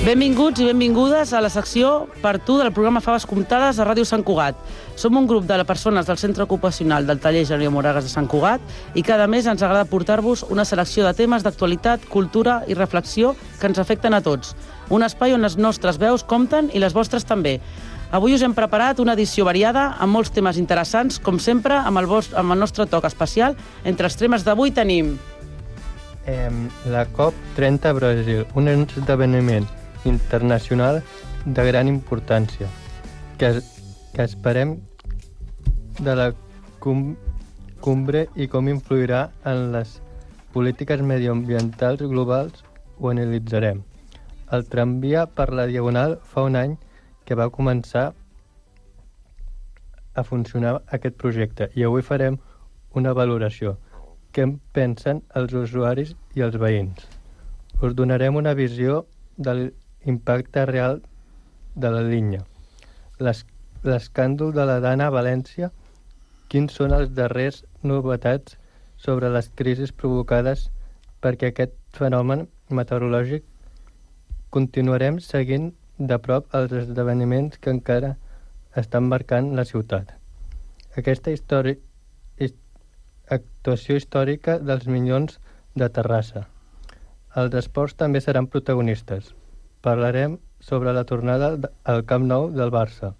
Benvinguts i benvingudes a la secció Per tu del programa Faves Comptades a Ràdio Sant Cugat. Som un grup de persones del Centre Ocupacional del Taller Gener Moragas de Sant Cugat i cada mes ens agrada portar-vos una selecció de temes d'actualitat, cultura i reflexió que ens afecten a tots. Un espai on les nostres veus compten i les vostres també. Avui us hem preparat una edició variada amb molts temes interessants, com sempre, amb el nostre toc especial. Entre els temes d'avui tenim... La COP30 a Brasil, un esdeveniment internacional de gran importància que esperem de la cumbre i com influirà en les polítiques mediambientals globals ho analitzarem. El tramvia per la Diagonal fa un any que va començar a funcionar aquest projecte i avui farem una valoració. Què en pensen els usuaris i els veïns? Us donarem una visió de l'impacte real de la línia. L'escàndol de la Dana a València, quins són els darrers novetats sobre les crisis provocades per aquest fenomen meteorològic. Continuarem seguint de prop els esdeveniments que encara estan marcant la ciutat. Aquesta actuació històrica dels Minyons de Terrassa. Els esports també seran protagonistes. Parlarem sobre la tornada al Camp Nou del Barça.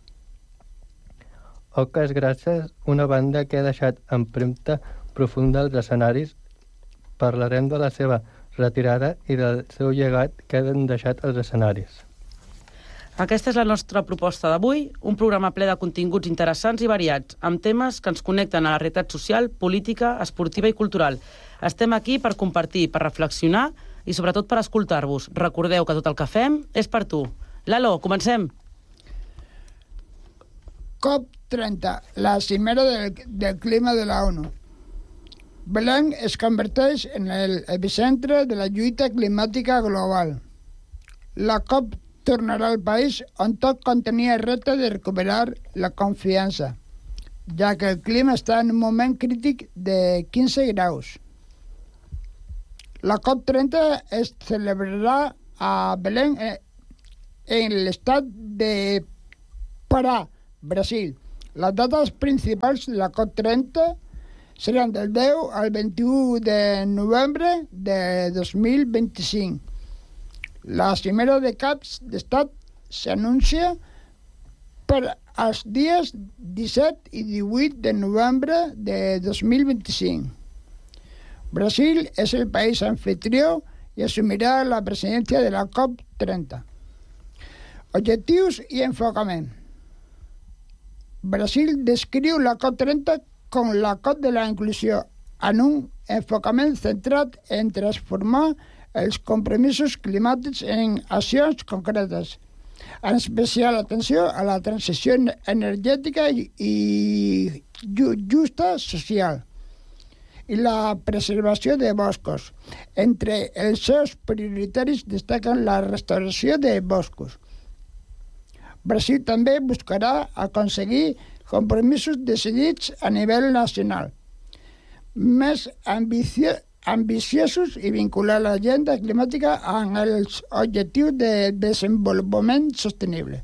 Oques Grasses, una banda que ha deixat empremta profunda als escenaris. Parlarem de la seva retirada i del seu llegat que han deixat els escenaris. Aquesta és la nostra proposta d'avui, un programa ple de continguts interessants i variats, amb temes que ens connecten a la realitat social, política, esportiva i cultural. Estem aquí per compartir, per reflexionar i sobretot per escoltar-vos. Recordeu que tot el que fem és per tu. Lalo, comencem! COP30, la cimera del clima de la ONU. Belém es converteix en l'epicentre de la lluita climàtica global. La COP tornarà al país on tot contenia el repte de recuperar la confiança, ja que el clima està en un moment crític de 15 graus. La COP30 es celebrarà a Belém, en l'estat de Pará, Brasil. Les dates principals de la COP30 seran del 10 al 21 de novembre de 2025. La cimera de caps d'estat s'anuncia per als dies 17 i 18 de novembre de 2025. Brasil és el país anfitrió i assumirà la presidència de la COP30. Objectius i enfocament. Brasil descriu la COP30 com la COP de la inclusió, en un enfocament centrat en transformar els compromisos climàtics en accions concretes, en especial atenció a la transició energètica i justa social i la preservació de boscos. Entre els seus prioritaris destaquen la restauració de boscos. Brasil també buscarà aconseguir compromisos decidits a nivell nacional, més ambiciosos i vincular l'agenda climàtica amb els objectius de desenvolupament sostenible.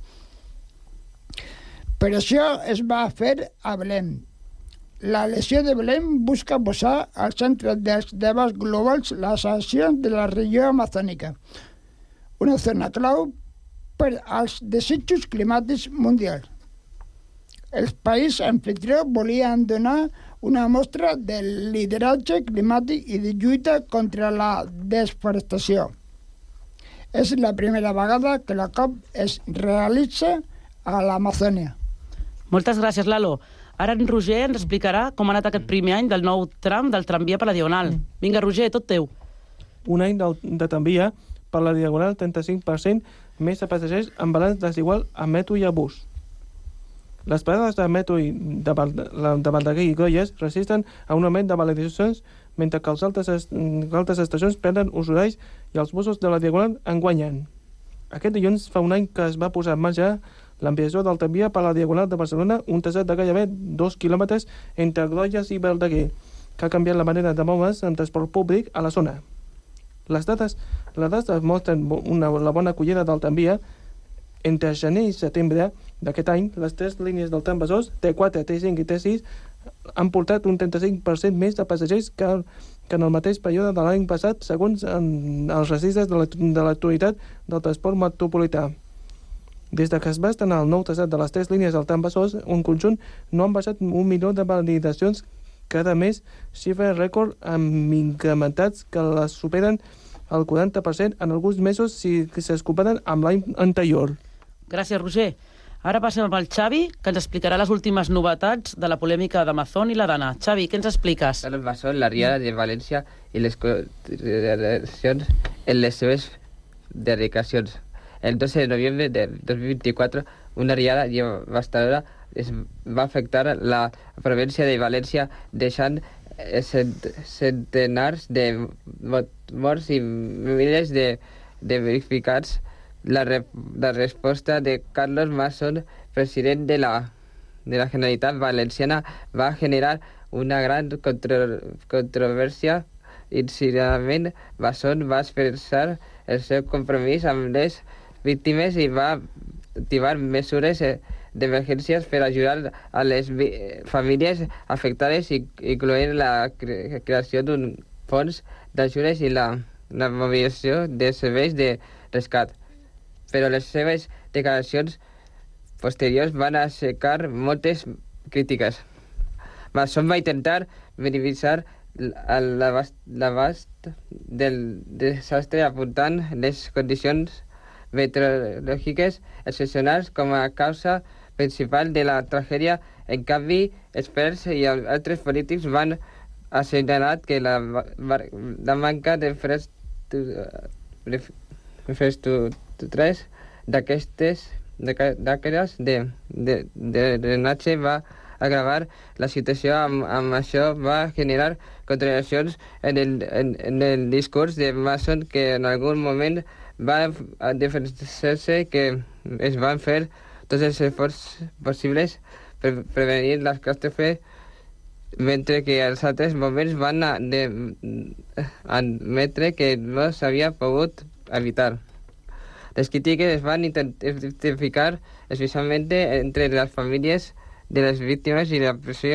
Per això es va fer a Belém. La elecció de Belém busca posar al centre dels debats globals les accions de la regió amazònica, una zona clau per als desitjos climàtics mundials. Els països anfitrió volien donar una mostra de lideratge climàtic i de lluita contra la desforestació. És la primera vegada que la COP es realitza a l'Amazònia. Moltes gràcies, Lalo. Ara en Roger ens explicarà com ha anat aquest primer any del nou tram del tramvia per la Diagonal. Vinga, Roger, tot teu. Un any de tramvia per la Diagonal, 35% més de passatgers amb balanç desigual a metro i a bus. Les parades de metro de Verdaguer i Goyes resisten a un augment de valoritzacions, mentre que les altres estacions perden usuaris i els busos de la Diagonal en guanyen. Aquest dilluns fa un any que es va posar en marxa l'ampliació del tramvia per la Diagonal de Barcelona, un traçat de gairebé 2 quilòmetres entre Goyes i Verdaguer, que ha canviat la manera de moure's en transport públic a la zona. Les dades mostren la bona acollida del tramvia. Entre gener i setembre d'aquest any, les 3 línies del tram Besòs, T4, T5 i T6, han portat un 35% més de passatgers que en el mateix període de l'any passat, segons els registres de l'Autoritat del Transport Metropolità. Des que es va estrenar el nou traçat de les 3 línies del tram Besòs, en conjunt no han baixat 1 milió de validacions cada mes, xifra rècord amb incrementats que les superen el 40% en alguns mesos si es comparen amb l'any anterior. Gràcies, Roger. Ara passem amb el Xavi, que ens explicarà les últimes novetats de la polèmica d'Amazon i la Dana. Xavi, què ens expliques? Carlos Masson, la Riada de València i les consideracions en les seves dedicacions. El 12 de noviembre de 2024, una riada devastadora va afectar la província de València, deixant centenars de morts i milers de verificats. La resposta de Carlos Masson, president de la Generalitat Valenciana, va generar una gran controvèrsia. Inicialment, Masson va expressar el seu compromís amb les víctimes i va activar mesures d'emergències per ajudar a les famílies afectades, incloent la creació d'un fons d'ajudes i la mobilització de serveis de rescat. Però les seves declaracions posteriors van aixecar moltes crítiques. Masson va intentar minimitzar l'abast del desastre apuntant les condicions meteorològiques excepcionals com a causa principal de la tragèdia. En canvi, experts i altres polítics van assenyalar que la manca d'infraestructures d'aquestes de drenatge va agravar la situació. Amb això va generar contradiccions en el discurs de Masson, que en algun moment va defensar-se que es van fer tots els esforços possibles per prevenir la catàstrofe, mentre que als altres moments van admetre que no s'havia pogut evitar. Les crítiques es van identificar especialment entre les famílies de les víctimes i la pressió